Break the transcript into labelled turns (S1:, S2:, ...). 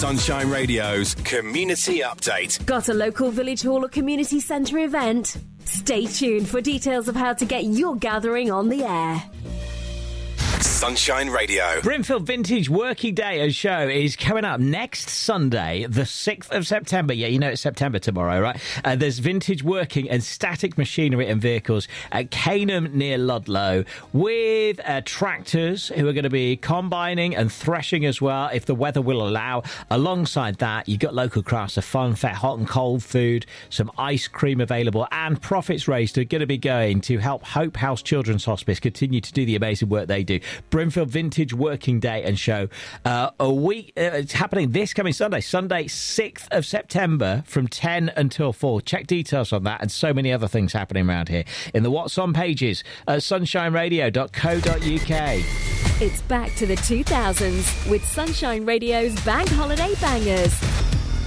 S1: Sunshine Radio's Community Update.
S2: Got a local village hall or community centre event? Stay tuned for details of how to get your gathering on the air.
S1: Sunshine Radio.
S3: Brimfield Vintage Working Day and Show is coming up next Sunday, the 6th of September. Yeah, you know it's September tomorrow, right? There's vintage working and static machinery and vehicles at Caneham near Ludlow with tractors who are going to be combining and threshing as well, if the weather will allow. Alongside that, you've got local crafts, a fun fair, hot and cold food, some ice cream available, and profits raised are going to be going to help Hope House Children's Hospice continue to do the amazing work they do. Brimfield Vintage Working Day and Show. It's happening this coming Sunday, 6th of September from 10 until 4. Check details on that and so many other things happening around here in the What's On pages at sunshineradio.co.uk.
S2: It's back to the 2000s with Sunshine Radio's Bank Holiday Bangers.